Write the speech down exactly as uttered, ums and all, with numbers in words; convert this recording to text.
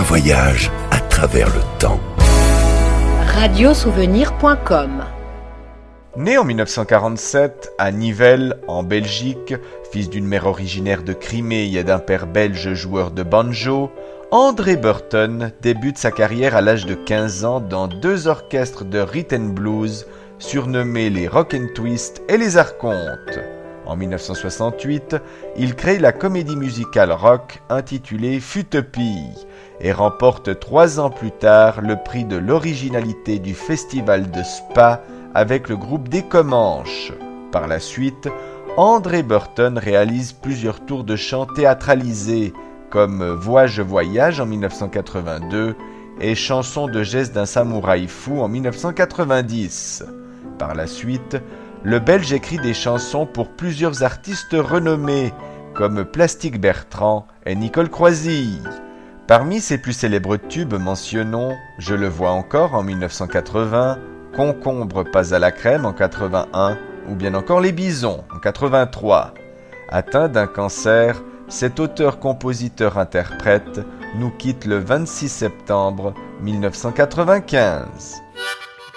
voyage à travers le temps. radiosouvenir point com. Né en mille neuf cent quarante-sept à Nivelles, en Belgique, fils d'une mère originaire de Crimée et d'un père belge joueur de banjo, André Burton débute sa carrière à l'âge de quinze ans dans deux orchestres de rhythm and blues surnommés les Rock and Twist et les Archontes. En mille neuf cent soixante-huit, il crée la comédie musicale rock intitulée Futopie et remporte trois ans plus tard le prix de l'originalité du festival de Spa avec le groupe des Comanches. Par la suite, André Burton réalise plusieurs tours de chant théâtralisés comme Vois-je voyage en mille neuf cent quatre-vingt-deux et Chanson de geste d'un samouraï fou en mille neuf cent quatre-vingt-dix. Par la suite, le Belge écrit des chansons pour plusieurs artistes renommés comme Plastique Bertrand et Nicole Croisille. Parmi ses plus célèbres tubes, mentionnons Je le vois encore en mille neuf cent quatre-vingts, Concombre pas à la crème en quatre-vingt-un ou bien encore Les Bisons en quatre-vingt-trois. Atteint d'un cancer, cet auteur-compositeur-interprète nous quitte le vingt-six septembre mille neuf cent quatre-vingt-quinze.